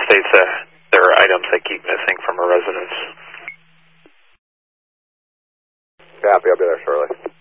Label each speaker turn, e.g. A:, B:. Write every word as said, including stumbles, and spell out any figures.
A: states that there are items that keep missing from a residence.
B: Copy, I'll be there shortly.